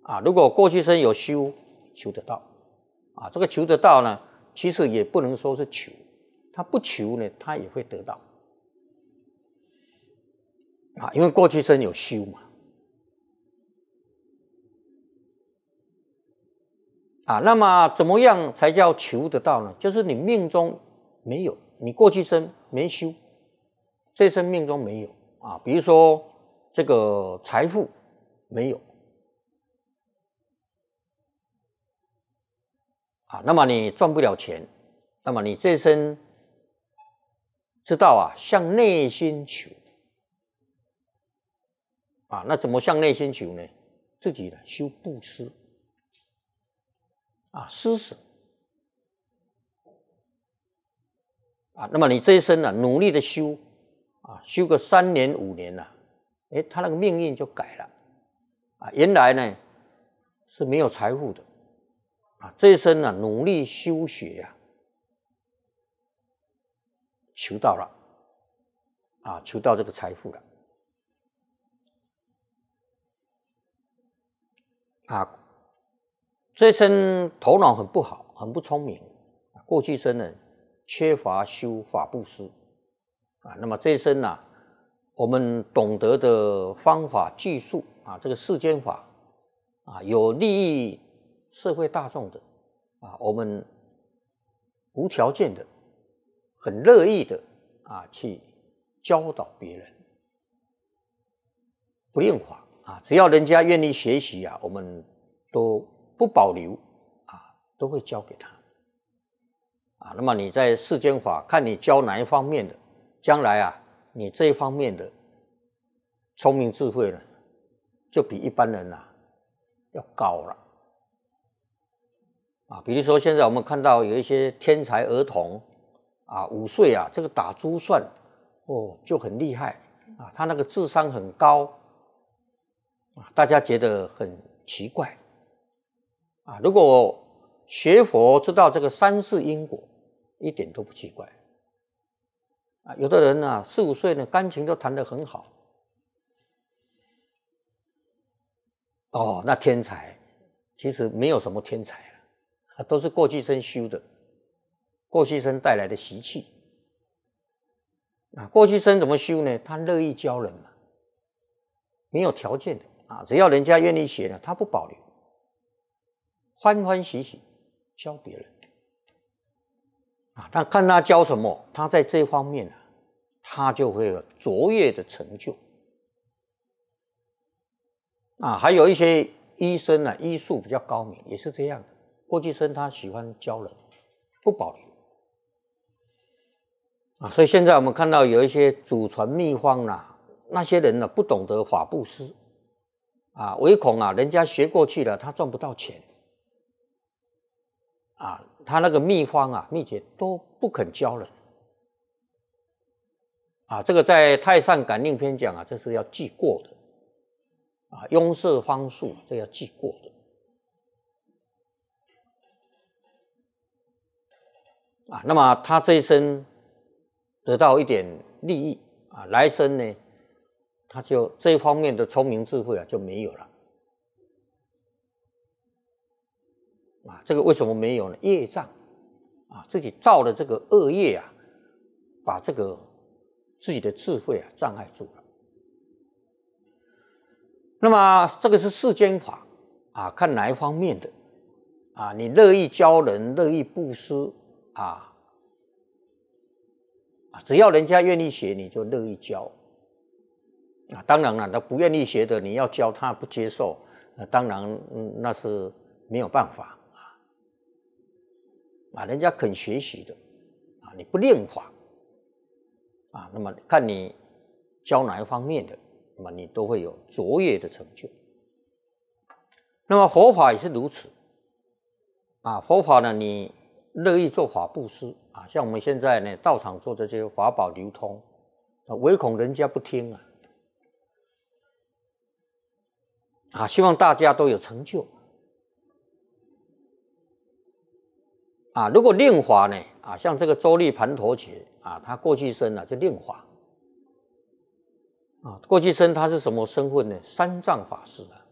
如果过去生有修，求得到这个求得到呢，其实也不能说是求，他不求呢，他也会得到因为过去生有修嘛那么怎么样才叫求得到呢？就是你命中没有，你过去生没修，这生命中没有比如说这个财富没有那么你赚不了钱，那么你这生知道向内心求那怎么向内心求呢？自己呢修布施施舍那么你这一生呢努力的修修个3年5年他那个命运就改了原来呢是没有财富的这一生呢努力修学求到了求到这个财富了这一生头脑很不好，很不聪明过去生呢缺乏修法布施那么这一生我们懂得的方法技术这个世间法有利益社会大众的我们无条件的很乐意的去教导别人，不吝华只要人家愿意学习我们都不保留都会教给他那么你在世间法看你教哪一方面的，将来你这一方面的聪明智慧呢就比一般人要高了比如说现在我们看到有一些天才儿童5岁这个打珠算就很厉害他那个智商很高大家觉得很奇怪如果学佛知道这个三世因果，一点都不奇怪有的人4、5岁呢钢琴都弹得很好那天才其实没有什么天才都是过去生修的，过去生带来的习气过去生怎么修呢？他乐意教人嘛，没有条件的只要人家愿意学呢，他不保留，欢欢喜喜教别人那看他教什么，他在这方面他就会有卓越的成就还有一些医生医术比较高明，也是这样的，过去生他喜欢教人，不保留所以现在我们看到有一些祖传秘方那些人不懂得法布施唯恐人家学过去了，他赚不到钱他那个秘方秘诀都不肯教人这个在《太上感应篇》讲这是要记过的庸摄方术，这要记过的那么他这一生得到一点利益来生呢他就这一方面的聪明智慧就没有了这个为什么没有呢？业障自己造的这个恶业把这个自己的智慧障碍住了。那么这个是世间法看哪一方面的你乐意教人，乐意布施只要人家愿意学，你就乐意教当然了，他不愿意学的，你要教他不接受当然那是没有办法人家肯学习的你不吝法那么看你教哪一方面的，那么你都会有卓越的成就。那么佛法也是如此佛法呢，你乐意做法布施像我们现在呢道场做这些法宝流通唯恐人家不听希望大家都有成就如果令法呢像这个周利盘陀伽他过去生就令法过去生他是什么身份呢？三藏法师